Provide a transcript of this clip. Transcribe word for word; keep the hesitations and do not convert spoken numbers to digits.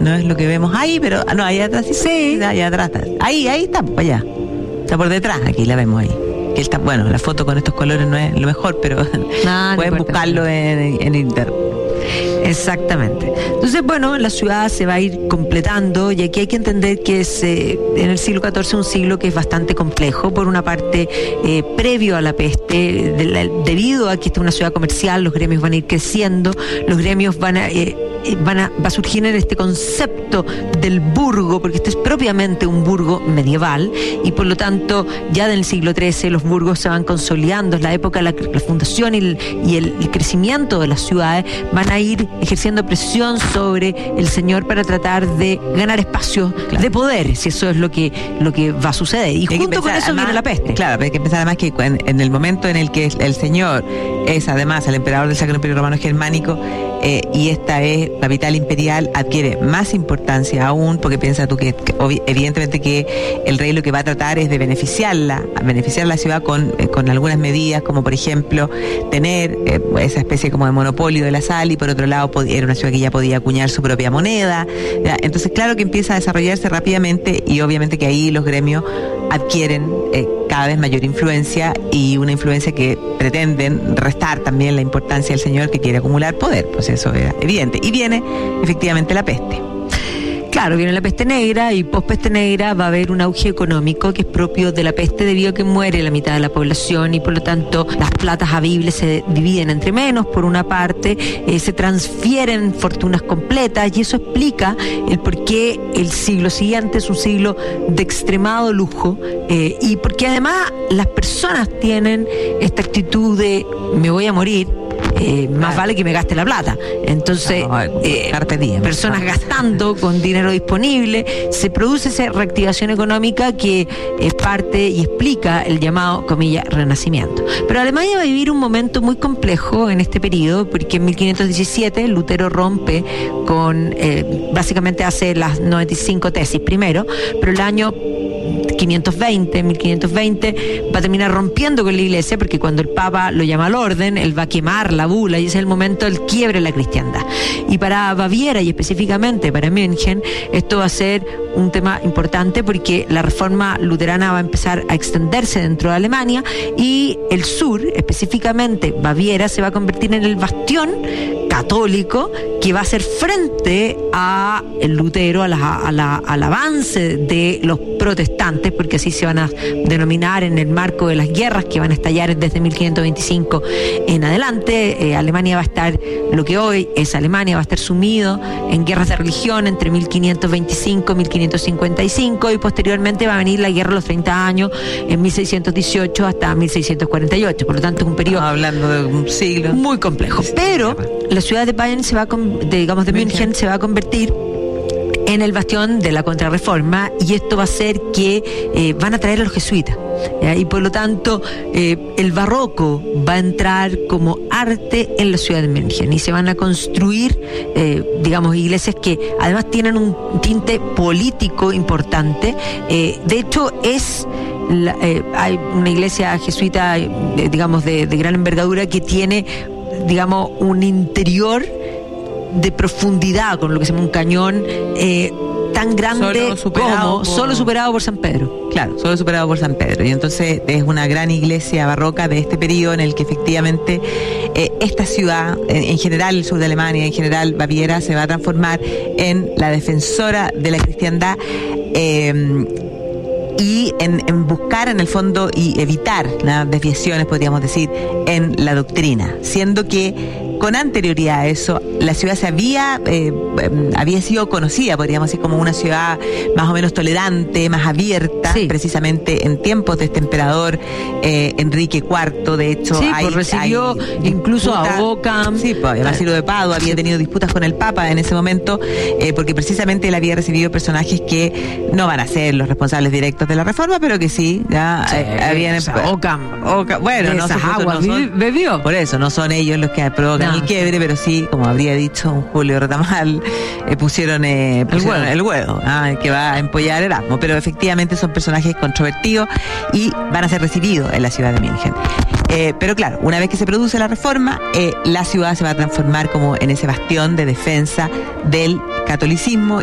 no es lo que vemos ahí, pero no, ahí atrás sí, sí. Allá atrás está. Ahí, ahí está, pues allá. Está por detrás, aquí la vemos ahí. Que está, bueno, la foto con estos colores no es lo mejor, pero no, pueden no buscarlo en, en internet. Exactamente. Entonces, bueno, la ciudad se va a ir completando y aquí hay que entender que es eh, en el siglo catorce un siglo que es bastante complejo. Por una parte, eh, previo a la peste, de la, debido a que esta es una ciudad comercial, los gremios van a ir creciendo, los gremios van a... Eh, Van a, va a surgir en este concepto del burgo, porque este es propiamente un burgo medieval y por lo tanto ya del siglo trece los burgos se van consolidando, es la época de la, la fundación y, el, y el, el crecimiento de las ciudades, van a ir ejerciendo presión sobre el señor para tratar de ganar espacios claro. de poder, si eso es lo que, lo que va a suceder. Y junto pensar, con eso además, viene la peste. Claro, hay que pensar además que en, en el momento en el que el señor es además el emperador del Sacro Imperio Romano Germánico eh, y esta es capital imperial, adquiere más importancia aún, porque piensa tú que, que evidentemente que el rey lo que va a tratar es de beneficiarla, beneficiar la ciudad con, eh, con algunas medidas, como por ejemplo tener eh, esa especie como de monopolio de la sal, y por otro lado era una ciudad que ya podía acuñar su propia moneda, ¿ya? Entonces claro que empieza a desarrollarse rápidamente y obviamente que ahí los gremios adquieren eh, cada vez mayor influencia y una influencia que pretenden restar también la importancia del señor que quiere acumular poder, pues eso era evidente. Y viene efectivamente la peste. Claro, viene la peste negra y post peste negra va a haber un auge económico que es propio de la peste debido a que muere la mitad de la población y por lo tanto las platas habibles se dividen entre menos por una parte, eh, se transfieren fortunas completas y eso explica el por qué el siglo siguiente es un siglo de extremado lujo eh, y porque además las personas tienen esta actitud de me voy a morir. Eh, más claro. vale que me gaste la plata. Entonces, no, eh, día, personas no. gastando con dinero disponible, se produce esa reactivación económica que es parte y explica el llamado, comillas, renacimiento. Pero Alemania va a vivir un momento muy complejo en este periodo, porque en mil quinientos diecisiete Lutero rompe con, eh, básicamente hace las noventa y cinco tesis primero, pero el año quinientos veinte, mil quinientos veinte va a terminar rompiendo con la iglesia porque cuando el Papa lo llama al orden, él va a quemar la bula y ese es el momento del quiebre de la cristiandad. Y para Baviera y específicamente para München, esto va a ser un tema importante porque la reforma luterana va a empezar a extenderse dentro de Alemania y el sur, específicamente Baviera, se va a convertir en el bastión católico que va a hacer frente a el Lutero, a la, a la, al avance de los protestantes, porque así se van a denominar en el marco de las guerras que van a estallar desde mil quinientos veinticinco en adelante. Eh, Alemania va a estar, lo que hoy es Alemania, va a estar sumido en guerras de religión entre mil quinientos veinticinco y mil quinientos cincuenta y cinco y posteriormente va a venir la guerra de los treinta años en mil seiscientos dieciocho hasta mil seiscientos cuarenta y ocho. Por lo tanto es un periodo hablando de un siglo muy complejo. Pero la ciudad de Bayern se va a, de, digamos de München se va a convertir en el bastión de la contrarreforma y esto va a hacer que eh, van a traer a los jesuitas, ¿ya? Y por lo tanto eh, el barroco va a entrar como arte en la ciudad de München y se van a construir eh, digamos iglesias que además tienen un tinte político importante. Eh, de hecho es la, eh, hay una iglesia jesuita eh, digamos de, de gran envergadura que tiene digamos un interior de profundidad, con lo que se llama un cañón eh, tan grande solo como por... solo superado por San Pedro. Claro, solo superado por San Pedro. Y entonces es una gran iglesia barroca de este periodo en el que efectivamente eh, esta ciudad, en, en general el sur de Alemania, en general Baviera, se va a transformar en la defensora de la cristiandad eh, y en, en buscar en el fondo y evitar las desviaciones, podríamos decir, en la doctrina, siendo que con anterioridad a eso, la ciudad se había eh, había sido conocida, podríamos decir, como una ciudad más o menos tolerante, más abierta, sí. precisamente en tiempos de este emperador eh, Enrique cuarto, de hecho, sí, hay, pues recibió hay incluso disputas, a Ockham. Sí, pues, el Basilio de Padua había tenido disputas con el Papa en ese momento, eh, porque precisamente él había recibido personajes que no van a ser los responsables directos de la reforma, pero que sí, ya sí, eh, habían... O sea, Ockham, Ockham, bueno, no, esas aguas no son, bebió. Por eso, no son ellos los que provocan no. el quiebre, pero sí, como habría dicho un Julio Retamal, eh, pusieron, eh, pusieron el huevo, el huevo ah, que va a empollar Erasmo, pero efectivamente son personajes controvertidos y van a ser recibidos en la ciudad de München. Eh, pero claro, una vez que se produce la reforma, eh, la ciudad se va a transformar como en ese bastión de defensa del catolicismo